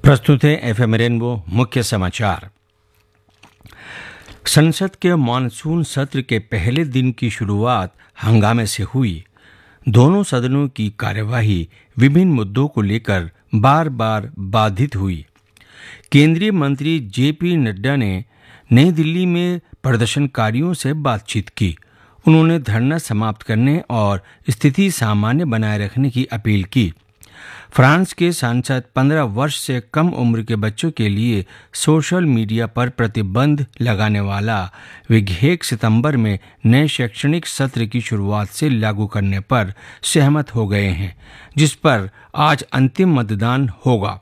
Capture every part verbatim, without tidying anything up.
प्रस्तुत है FM rainbow मुख्य समाचार। संसद के मानसून सत्र के पहले दिन की शुरुआत हंगामे से हुई। दोनों सदनों की कार्यवाही विभिन्न मुद्दों को लेकर बार बार बाधित हुई। केंद्रीय मंत्री जेपी नड्डा ने नई दिल्ली में प्रदर्शनकारियों से बातचीत की। उन्होंने धरना समाप्त करने और स्थिति सामान्य बनाए रखने की अपील की। फ्रांस के सांसद पंद्रह वर्ष से कम उम्र के बच्चों के लिए सोशल मीडिया पर प्रतिबंध लगाने वाला विधेयक सितंबर में नए शैक्षणिक सत्र की शुरुआत से लागू करने पर सहमत हो गए हैं, जिस पर आज अंतिम मतदान होगा।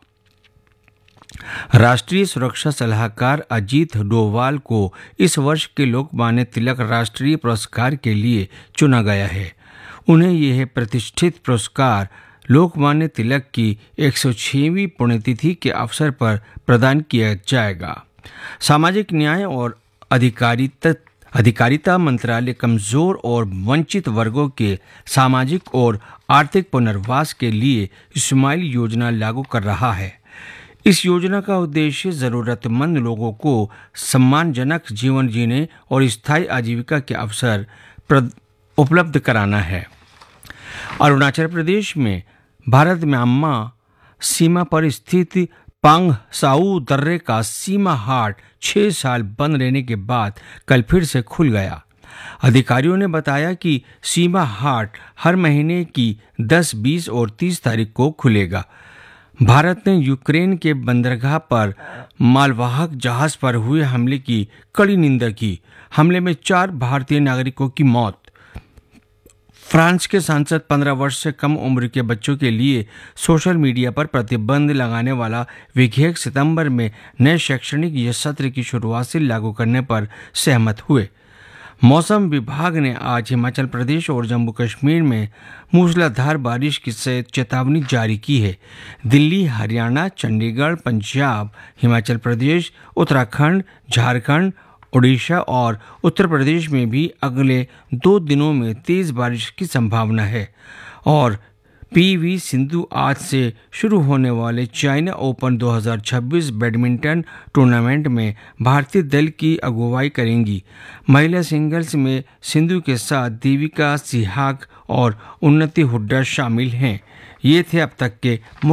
राष्ट्रीय सुरक्षा सलाहकार अजीत डोवाल को इस वर्ष के लोकमान्य तिलक राष्ट्रीय पुरस्कार के लिए चुना गया है। उन्हें यह प्रतिष्ठित पुरस्कार लोकमान्य तिलक की एक सौ छहवीं पुण्यतिथि के अवसर पर प्रदान किया जाएगा। सामाजिक न्याय और अधिकारिता अधिकारिता मंत्रालय कमजोर और वंचित वर्गों के सामाजिक और आर्थिक पुनर्वास के लिए स्माइल योजना लागू कर रहा है। इस योजना का उद्देश्य जरूरतमंद लोगों को सम्मानजनक जीवन जीने और स्थायी आजीविका के अवसर उपलब्ध कराना है। अरुणाचल प्रदेश में भारत म्यांमार सीमा पर स्थित पांग साऊ दर्रे का सीमा हाट छह साल बंद रहने के बाद कल फिर से खुल गया। अधिकारियों ने बताया कि सीमा हाट हर महीने की दस, बीस और तीस तारीख को खुलेगा। भारत ने यूक्रेन के बंदरगाह पर मालवाहक जहाज पर हुए हमले की कड़ी निंदा की। हमले में चार भारतीय नागरिकों की मौत। फ्रांस के सांसद पंद्रह वर्ष से कम उम्र के बच्चों के लिए सोशल मीडिया पर प्रतिबंध लगाने वाला विधेयक सितंबर में नए शैक्षणिक सत्र की शुरुआत से लागू करने पर सहमत हुए। मौसम विभाग ने आज हिमाचल प्रदेश और जम्मू कश्मीर में मूसलाधार बारिश की चेतावनी जारी की है। दिल्ली, हरियाणा, चंडीगढ़, पंजाब, हिमाचल प्रदेश, उत्तराखंड, झारखंड, ओडिशा और उत्तर प्रदेश में भी अगले दो दिनों में तेज बारिश की संभावना है। और पीवी सिंधु आज से शुरू होने वाले चाइना ओपन दो हज़ार छब्बीस बैडमिंटन टूर्नामेंट में भारतीय दल की अगुवाई करेंगी। महिला सिंगल्स में सिंधु के साथ देविका सिहाग और उन्नति हुड्डा शामिल हैं। ये थे अब तक के